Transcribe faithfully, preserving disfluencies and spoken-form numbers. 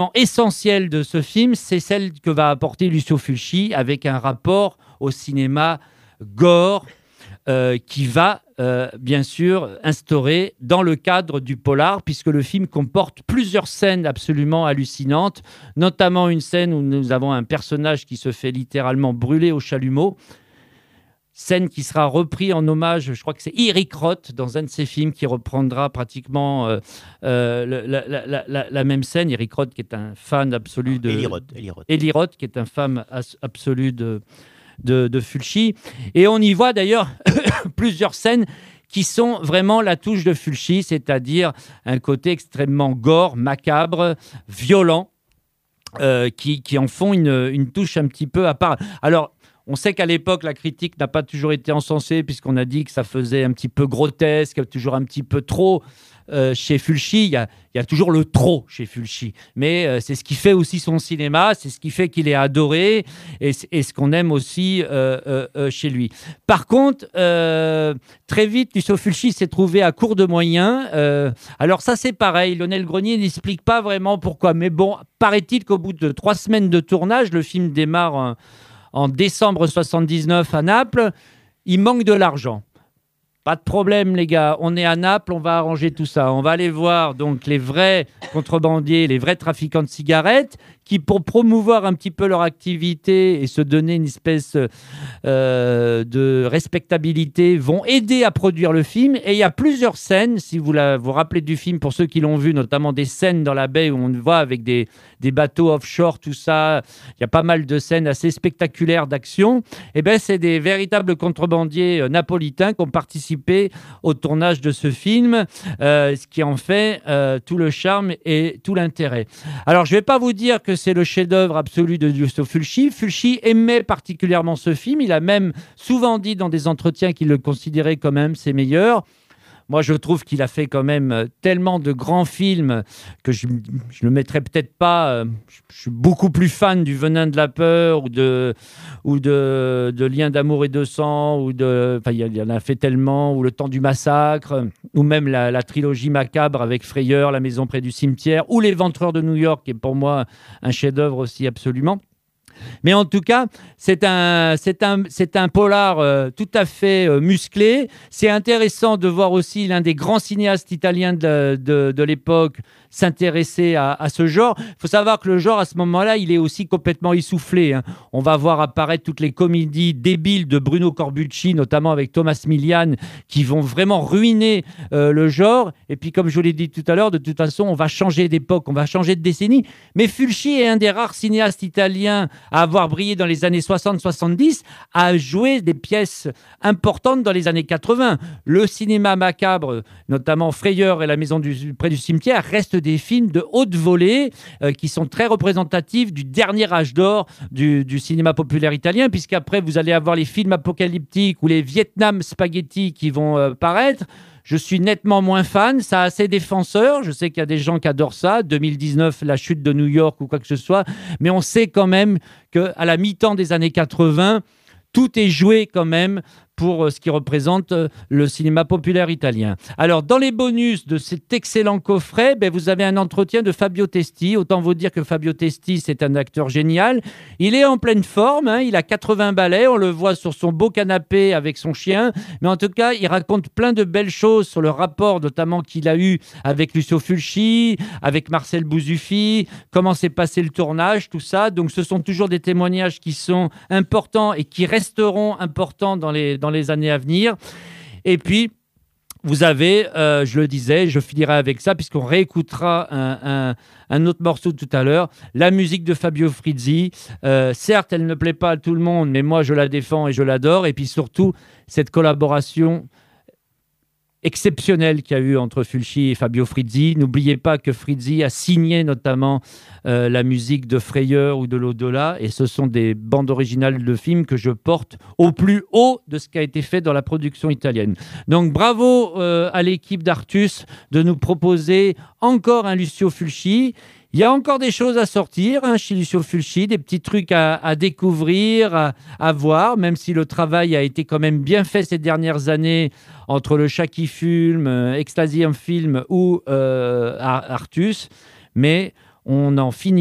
essentielle de ce film, c'est celle que va apporter Lucio Fulci avec un rapport au cinéma gore euh, qui va euh, bien sûr instaurer dans le cadre du polar, puisque le film comporte plusieurs scènes absolument hallucinantes, notamment une scène où nous avons un personnage qui se fait littéralement brûler au chalumeau. Scène qui sera reprise en hommage, je crois que c'est Eric Roth, dans un de ses films, qui reprendra pratiquement euh, euh, la, la, la, la même scène. Eric Roth, qui est un fan absolu de... Eli Roth. Eli Roth. Eli Roth, qui est un fan absolu de, de, de Fulci. Et on y voit d'ailleurs plusieurs scènes qui sont vraiment la touche de Fulci, c'est-à-dire un côté extrêmement gore, macabre, violent, euh, qui, qui en font une, une touche un petit peu à part. Alors, on sait qu'à l'époque, la critique n'a pas toujours été encensée, puisqu'on a dit que ça faisait un petit peu grotesque, toujours un petit peu trop. Euh, chez Fulci, il y, a, il y a toujours le trop chez Fulci. Mais euh, c'est ce qui fait aussi son cinéma, c'est ce qui fait qu'il est adoré, et, et ce qu'on aime aussi euh, euh, euh, chez lui. Par contre, euh, très vite, Lucio Fulci s'est trouvé à court de moyens. Euh, alors ça, c'est pareil. Lionel Grenier n'explique pas vraiment pourquoi. Mais bon, paraît-il qu'au bout de trois semaines de tournage, le film démarre... en, en décembre soixante-dix-neuf à Naples, il manque de l'argent. Pas de problème, les gars. On est à Naples, on va arranger tout ça. On va aller voir donc les vrais contrebandiers, les vrais trafiquants de cigarettes qui, pour promouvoir un petit peu leur activité et se donner une espèce euh, de respectabilité, vont aider à produire le film. Et il y a plusieurs scènes, si vous la, vous rappelez du film, pour ceux qui l'ont vu, notamment des scènes dans la baie où on voit avec des, des bateaux offshore, tout ça. Il y a pas mal de scènes assez spectaculaires d'action. Et ben, c'est des véritables contrebandiers euh, napolitains qui ont participé au tournage de ce film, euh, ce qui en fait euh, tout le charme et tout l'intérêt. Alors, je ne vais pas vous dire que c'est le chef-d'œuvre absolu de Lucio Fulci. Fulci aimait particulièrement ce film. Il a même souvent dit dans des entretiens qu'il le considérait quand même ses meilleurs. Moi, je trouve qu'il a fait quand même tellement de grands films que je ne le mettrais peut-être pas... Euh, je suis beaucoup plus fan du Venin de la peur ou de, ou de, de Liens d'amour et de sang, ou de... Enfin, il y en a fait tellement, ou Le Temps du massacre, ou même la, la trilogie macabre avec Frayeur, La maison près du cimetière, ou L'Éventreur de New York, qui est pour moi un chef-d'œuvre aussi absolument. Mais en tout cas, c'est un, c'est un, c'est un polar euh, tout à fait euh, musclé. C'est intéressant de voir aussi l'un des grands cinéastes italiens de, de, de l'époque s'intéresser à, à ce genre. Il faut savoir que le genre, à ce moment-là, il est aussi complètement essoufflé. Hein. On va voir apparaître toutes les comédies débiles de Bruno Corbucci, notamment avec Thomas Milian, qui vont vraiment ruiner euh, le genre. Et puis, comme je vous l'ai dit tout à l'heure, de toute façon, on va changer d'époque, on va changer de décennie. Mais Fulci est un des rares cinéastes italiens à avoir brillé dans les années soixante soixante-dix, à jouer des pièces importantes dans les années quatre-vingts. Le cinéma macabre, notamment Frayeur et La maison du, près du cimetière, restent des films de haute volée euh, qui sont très représentatifs du dernier âge d'or du, du cinéma populaire italien, puisqu'après, vous allez avoir les films apocalyptiques ou les Vietnam Spaghetti qui vont euh, paraître. Je suis nettement moins fan, ça a ses défenseurs, je sais qu'il y a des gens qui adorent ça, deux mille dix-neuf, la chute de New York ou quoi que ce soit, mais on sait quand même qu'à la mi-temps des années quatre-vingts, tout est joué quand même pour ce qui représente le cinéma populaire italien. Alors, dans les bonus de cet excellent coffret, ben, vous avez un entretien de Fabio Testi. Autant vous dire que Fabio Testi, c'est un acteur génial. Il est en pleine forme, hein, il a quatre-vingts balais, on le voit sur son beau canapé avec son chien. Mais en tout cas, il raconte plein de belles choses sur le rapport, notamment qu'il a eu avec Lucio Fulci, avec Marcel Bouzuffi, comment s'est passé le tournage, tout ça. Donc, ce sont toujours des témoignages qui sont importants et qui resteront importants dans les, dans les années à venir. Et puis, vous avez, euh, je le disais, je finirai avec ça, puisqu'on réécoutera un, un, un autre morceau tout à l'heure, la musique de Fabio Frizzi. Euh, certes, elle ne plaît pas à tout le monde, mais moi, je la défends et je l'adore. Et puis surtout, cette collaboration exceptionnel qu'il y a eu entre Fulci et Fabio Frizzi. N'oubliez pas que Frizzi a signé notamment euh, la musique de Frayeur ou de l'au-delà, et ce sont des bandes originales de films que je porte au plus haut de ce qui a été fait dans la production italienne. Donc bravo euh, à l'équipe d'Artus de nous proposer encore un Lucio Fulci. Il y a encore des choses à sortir hein, chez Lucio Fulci, des petits trucs à, à découvrir, à, à voir, même si le travail a été quand même bien fait ces dernières années entre le Chat qui fume, euh, Ecstasy en film ou euh, Artus. Mais on en finit